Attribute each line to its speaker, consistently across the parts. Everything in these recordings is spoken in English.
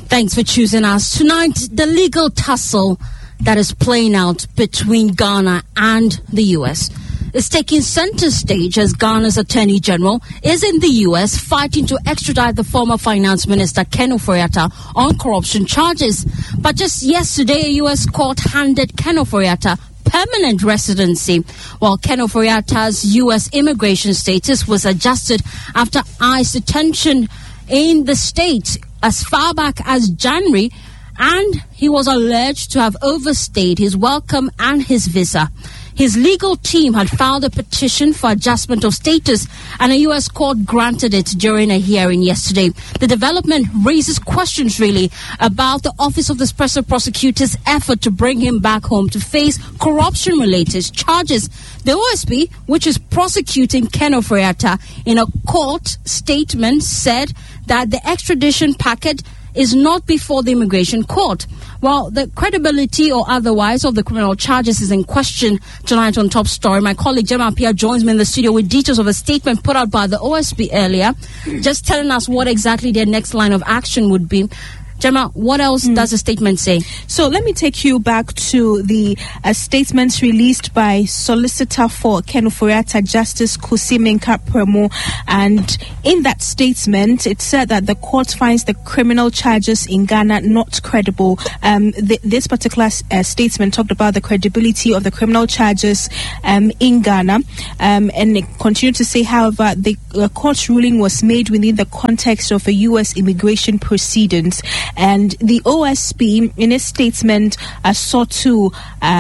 Speaker 1: Thanks for choosing us. Tonight, the legal tussle that is playing out between Ghana and the U.S. is taking center stage as Ghana's Attorney General is in the U.S. fighting to extradite the former Finance Minister Ken Ofori-Atta on corruption charges. But just yesterday, a U.S. court handed Ken Ofori-Atta permanent residency, while Ken Ofori-Atta's U.S. immigration status was adjusted after ICE detention in the state as far back as January, and he was alleged to have overstayed his welcome and his visa. His legal team had filed a petition for adjustment of status, and a U.S. court granted it during a hearing yesterday. The development raises questions, really, about the Office of the Special Prosecutor's effort to bring him back home to face corruption-related charges. The OSP, which is prosecuting Ken Ofori-Atta, in a court statement said that the extradition packet is not before the immigration court. Well, the credibility or otherwise of the criminal charges is in question tonight on Top Story. My colleague Gemma Appiah joins me in the studio with details of a statement put out by the OSP earlier, just telling us what exactly their next line of action would be. Gemma, what else does the statement say?
Speaker 2: So let me take you back to the statements released by Solicitor for Ken Ofori-Atta, Justice Kusi Menka-Premo. And in that statement, it said that the court finds the criminal charges in Ghana not credible. This particular statement talked about the credibility of the criminal charges in Ghana. And it continued to say, however, the court's ruling was made within the context of a U.S. immigration proceedings. And the OSP, in its statement, sought to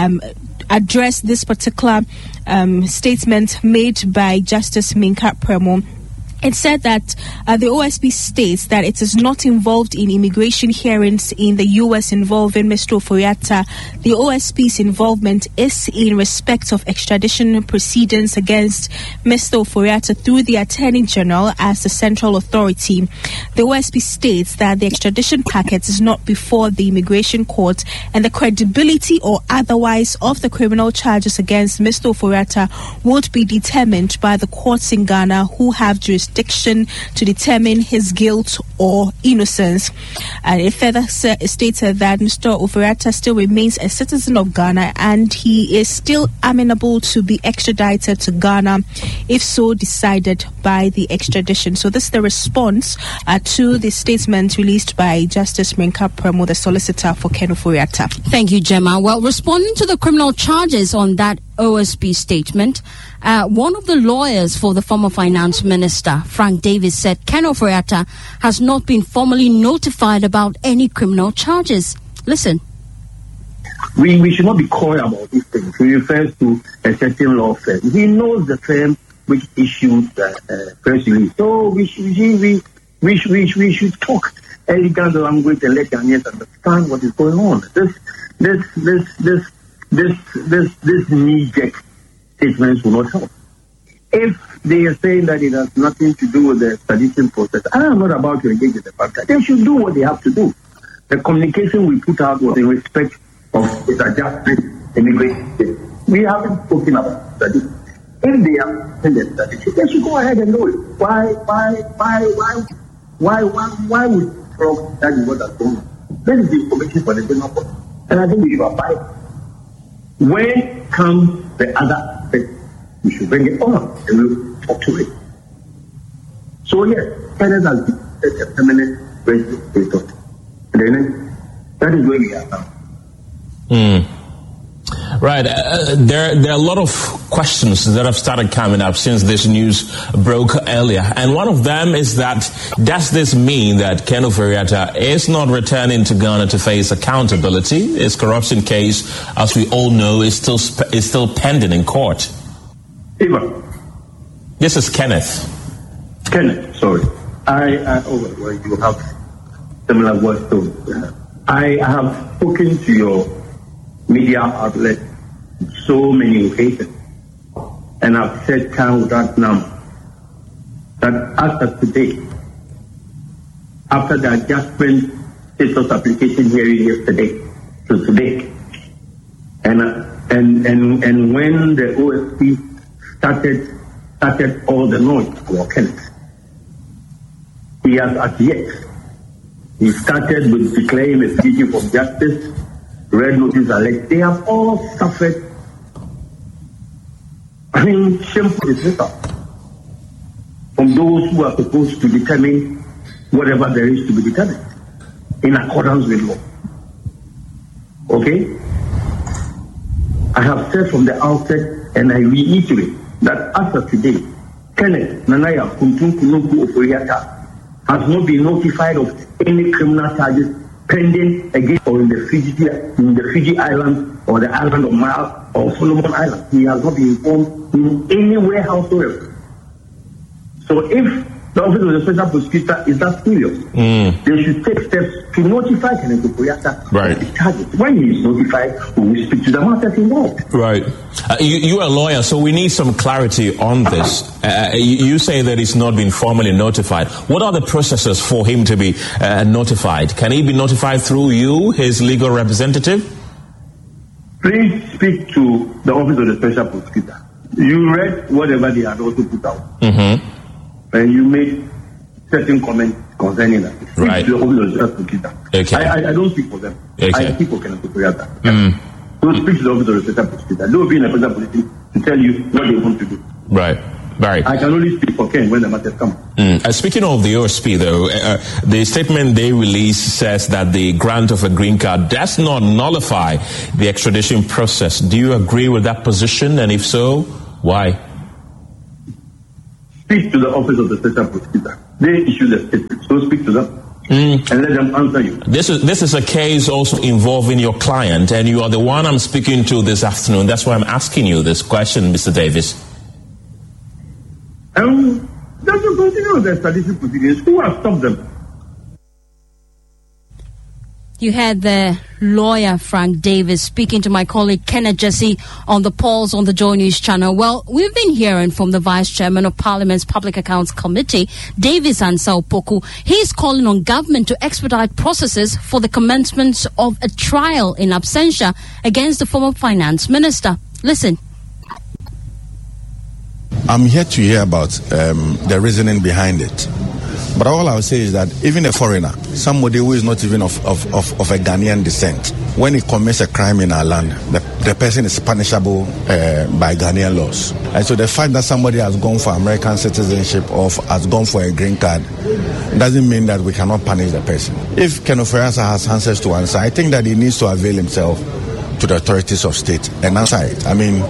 Speaker 2: address this particular statement made by Justice Menka-Premo. It said that the OSP states that it is not involved in immigration hearings in the U.S. involving Mr. Ofori-Atta. The OSP's involvement is in respect of extradition proceedings against Mr. Ofori-Atta through the Attorney General as the central authority. The OSP states that the extradition packet is not before the immigration court, and the credibility or otherwise of the criminal charges against Mr. Ofori-Atta won't be determined by the courts in Ghana, who have jurisdiction to determine his guilt or innocence. And it further stated that Mr. Ofori-Atta still remains a citizen of Ghana, and he is still amenable to be extradited to Ghana if so decided by the extradition. So this is the response to the statement released by Justice Menka-Premo, the solicitor for Ken Ofori-Atta.
Speaker 1: Thank you, Gemma. Well, responding to the criminal charges on that OSP statement, one of the lawyers for the former finance minister, Frank Davis, said Ken Ofori-Atta has not been formally notified about any criminal charges. Listen.
Speaker 3: We should not be coy about these things. He refers to a certain law firm. He knows the firm which issued the press release. So we should talk elegant language and let Ghanaians understand what is going on. This knee-jerk statements will not help. If they are saying that it has nothing to do with the extradition process, I am not about to engage in the fact that they should do what they have to do. The communication we put out was in respect of its adjustment immigration. We haven't spoken about extradition. If they are in the extradition, they should go ahead and do it. Why would you talk that is what has gone on? That is the information for the general public. And I think we should abide. When comes the other aspect, we should bring it on and we'll talk to it. So yes, Canada has been a permanent resident status. And then that is where we are now.
Speaker 4: Right. There are a lot of questions that have started coming up since this news broke earlier. And one of them is that, does this mean that Ken Ofori-Atta is not returning to Ghana to face accountability? His corruption case, as we all know, is still pending in court.
Speaker 3: Eva.
Speaker 4: This is Kenneth.
Speaker 3: Kenneth, sorry. You have similar words to. I have spoken to your media outlet so many occasions, and I've said time without number that as of today, after the adjustment status application hearing yesterday to today, and when the OSP started all the noise about Kenneth, he has as yet He started with declaring a fugitive from justice, red notice arrest. They have all suffered, shameful dismissal from those who are supposed to determine whatever there is to be determined in accordance with law. Okay? I have said from the outset, and I reiterate, that as of today, Kenneth Nanaya Kuntun Kunuku Oforiatta has not been notified of any criminal charges pending against or in the Fiji Island or the island of Mal or Solomon Island. He has not been informed in any way whatsoever. So if the Office of the Special Prosecutor is that serious, they should take steps to notify Kenneth Oforiatta of the charges. When he is notified, we will speak to the matters involved.
Speaker 4: Right. You are a lawyer, so we need some clarity on this. You say that he's not been formally notified. What are the processes for him to be notified? Can he be notified through you, his legal representative?
Speaker 3: Please speak to the Office of the Special Prosecutor. You read whatever they had also put out. And you made certain comments concerning that.
Speaker 4: Right.
Speaker 3: To the Office of the Special Prosecutor.
Speaker 4: Okay.
Speaker 3: I don't speak for them.
Speaker 4: Okay.
Speaker 3: I speak for Kenneth Oforiatta. So speak to the Office of the Special Prosecutor. They will be in a special position to tell you what they want to do.
Speaker 4: Right. Right.
Speaker 3: I can only speak for Ken when the matter comes.
Speaker 4: Speaking of the OSP, though, the statement they released says that the grant of a green card does not nullify the extradition process. Do you agree with that position? And if so, why?
Speaker 3: Speak to the Office of the Special Prosecutor. They issue the statement. So speak to them and let them answer you.
Speaker 4: This is a case also involving your client, and you are the one I'm speaking to this afternoon. That's why I'm asking you this question, Mr. Davis.
Speaker 3: They should continue the extradition proceedings. Who has stopped them?
Speaker 1: You had the lawyer Frank Davis speaking to my colleague Kenneth Jesse on the Pulse on the Joy News channel. Well, we've been hearing from the Vice Chairman of Parliament's Public Accounts Committee, Davis Ansah Opoku. He's calling on government to expedite processes for the commencement of a trial in absentia against the former finance minister. Listen.
Speaker 5: I'm here to hear about the reasoning behind it. But all I would say is that even a foreigner, somebody who is not even of a Ghanaian descent, when he commits a crime in our land, the person is punishable by Ghanaian laws. And so the fact that somebody has gone for American citizenship or has gone for a green card doesn't mean that we cannot punish the person. If Ken Oforiatta has answers to answer, I think that he needs to avail himself to the authorities of state and answer it. I mean,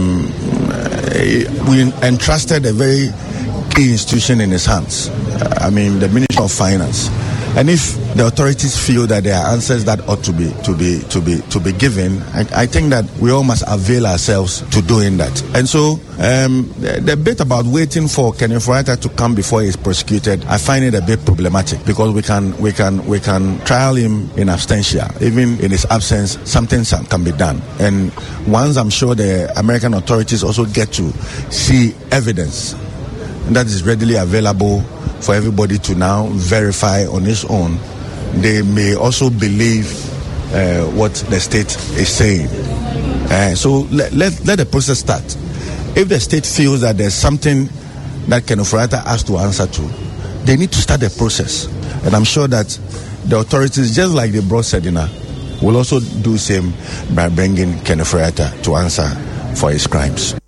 Speaker 5: we entrusted a very key institution in his hands. The Ministry of Finance. And if the authorities feel that there are answers that ought to be given, I think that we all must avail ourselves to doing that. And so the bit about waiting for Ken Oforiatta to come before he is prosecuted, I find it a bit problematic, because we can trial him in absentia. Even in his absence, something can be done. And once I'm sure the American authorities also get to see evidence that is readily available for everybody to now verify on its own, they may also believe what the state is saying. So let the process start. If the state feels that there's something that Ken Oforiatta has to answer to, they need to start the process. And I'm sure that the authorities, just like they brought Sedina, will also do the same by bringing Ken Oforiatta to answer for his crimes.